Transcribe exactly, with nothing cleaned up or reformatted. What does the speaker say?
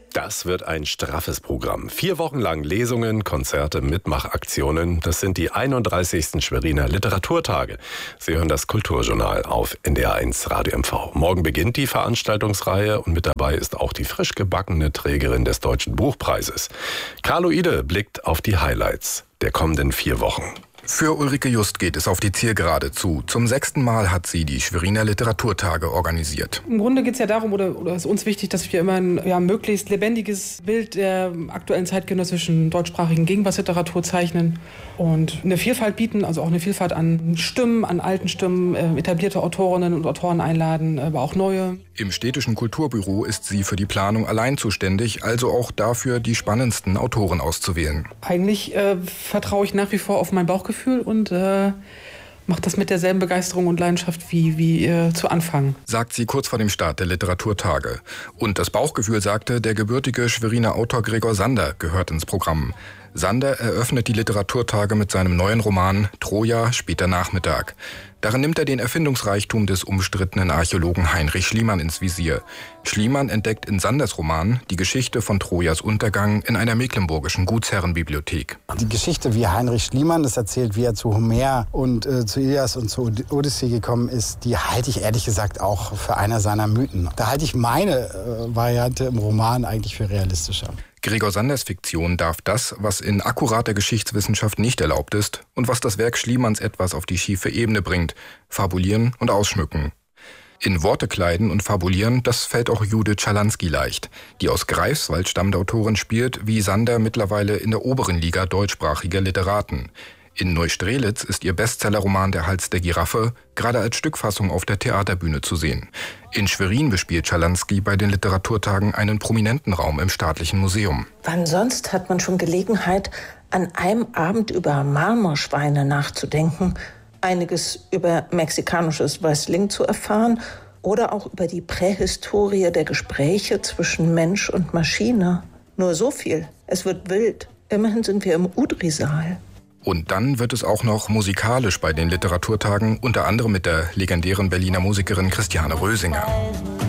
Das wird ein straffes Programm. Vier Wochen lang Lesungen, Konzerte, Mitmachaktionen. Das sind die einunddreißigsten Schweriner Literaturtage. Sie hören das Kulturjournal auf N D R eins Radio M V. Morgen beginnt die Veranstaltungsreihe und mit dabei ist auch die frisch gebackene Trägerin des Deutschen Buchpreises. Carlo Ide blickt auf die Highlights der kommenden vier Wochen. Für Ulrike Just geht es auf die Zielgerade zu. Zum sechsten Mal hat sie die Schweriner Literaturtage organisiert. Im Grunde geht es ja darum, oder, oder ist uns wichtig, dass wir immer ein ja, möglichst lebendiges Bild der aktuellen zeitgenössischen deutschsprachigen Gegenwartsliteratur zeichnen und eine Vielfalt bieten, also auch eine Vielfalt an Stimmen, an alten Stimmen, äh, etablierte Autorinnen und Autoren einladen, aber auch neue. Im städtischen Kulturbüro ist sie für die Planung allein zuständig, also auch dafür, die spannendsten Autoren auszuwählen. Eigentlich äh, vertraue ich nach wie vor auf mein Bauchgefühl und äh, macht das mit derselben Begeisterung und Leidenschaft wie, wie äh, zu Anfang. Sagt sie kurz vor dem Start der Literaturtage. Und das Bauchgefühl sagte, der gebürtige Schweriner Autor Gregor Sander gehört ins Programm. Sander eröffnet die Literaturtage mit seinem neuen Roman Troja, später Nachmittag. Darin nimmt er den Erfindungsreichtum des umstrittenen Archäologen Heinrich Schliemann ins Visier. Schliemann entdeckt in Sanders Roman die Geschichte von Trojas Untergang in einer mecklenburgischen Gutsherrenbibliothek. Die Geschichte, wie Heinrich Schliemann das erzählt, wie er zu Homer und äh, zu Ilias und zu Odyssee gekommen ist, die halte ich ehrlich gesagt auch für einer seiner Mythen. Da halte ich meine äh, Variante im Roman eigentlich für realistischer. Gregor Sanders Fiktion darf das, was in akkurater Geschichtswissenschaft nicht erlaubt ist und was das Werk Schliemanns etwas auf die schiefe Ebene bringt, fabulieren und ausschmücken. In Worte kleiden und fabulieren, das fällt auch Judith Schalansky leicht. Die aus Greifswald stammende Autorin spielt, wie Sander, mittlerweile in der oberen Liga deutschsprachiger Literaten. In Neustrelitz ist ihr Bestsellerroman Der Hals der Giraffe gerade als Stückfassung auf der Theaterbühne zu sehen. In Schwerin bespielt Schalansky bei den Literaturtagen einen prominenten Raum im Staatlichen Museum. Wann sonst hat man schon Gelegenheit, an einem Abend über Marmorschweine nachzudenken, einiges über mexikanisches Wrestling zu erfahren oder auch über die Prähistorie der Gespräche zwischen Mensch und Maschine. Nur so viel, es wird wild. Immerhin sind wir im Udry-Saal. Und dann wird es auch noch musikalisch bei den Literaturtagen, unter anderem mit der legendären Berliner Musikerin Christiane Rösinger.